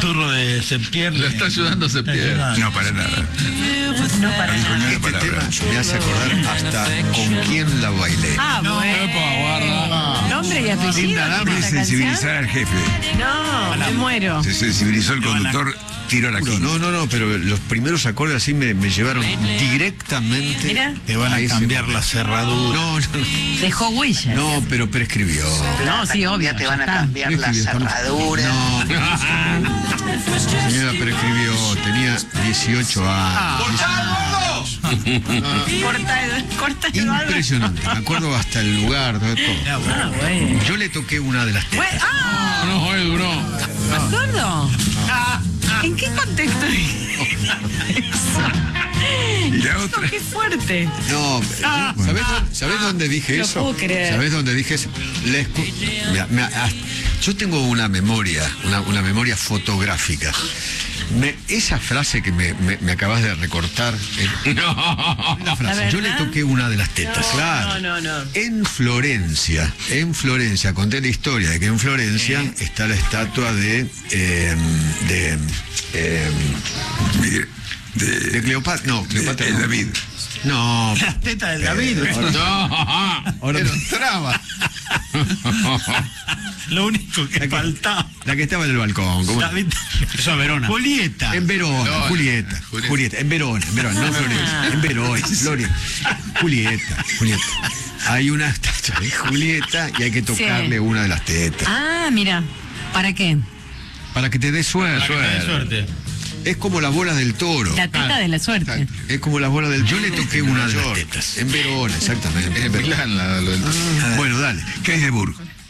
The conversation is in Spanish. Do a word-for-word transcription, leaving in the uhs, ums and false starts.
turro de Septiembre. Lo está ayudando Septiembre. No, para nada. No para nada. Este tema me hace acordar hasta con quién la bailé. Ah, No, bueno. epa, guarda. Nombre y apellido. Linda dama ¿tiene y esta sensibilizar canción? al jefe. No, me muero. Se sensibilizó el conductor, tiró la quinta. No, no, no, pero los primeros acordes así me, me llevaron directamente. Mira. Te van a ese cambiar momento. la cerradura. No, no, Dejó huellas. no, pero prescribió. No, sí, obvio. Ya te ya van a está. cambiar la Prescribió, estamos- cerradura. No, señora prescribió, tenía dieciocho años. Corta el, corta el barba. Impresionante, me acuerdo hasta el lugar, todo. Ya, bueno. Ah, bueno. Yo le toqué una de las tetas. Bueno, ah, No, hoy duró. ¿Sordo? ¿En qué contexto? Y la otra. ¡Qué fuerte! No, Ah. ¿sabés, dónde, ¿sabés dónde dije No eso? puedo creer. ¿Sabés dónde dije eso? Le escu- Mira, me- ah, yo tengo una memoria, una, una memoria fotográfica. Me- esa frase que me, me- me acabas de recortar, eh, la frase, ¿La yo le verdad? toqué una de las tetas, No, claro. no, no, no. En Florencia, en Florencia, conté la historia de que en Florencia está la estatua de eh, de, eh, De, de, de Cleopatra. No, de- Cleopatra. de no. David. No, Las tetas del David. No. ahora me traba. Lo único que faltaba. La que estaba en el balcón. ¿cómo? David. Eso es Verona. Julieta. En Verona, Verona, Julieta, Julieta. Julieta, en Verona, en Verona, no en Florencia, en Verona, Florencia. Julieta, Julieta. Hay una estatua de Julieta y hay que tocarle Sí. una de las tetas. Ah, mira. ¿Para qué? Para que te dé suerte. Para que te dé suerte. Es como las bolas del toro. La teta de la suerte. Es como las bolas del Yo le toqué una de las tetas. En Verona, exactamente. En Milán, la, lo del- Bueno, dale. Keisberg.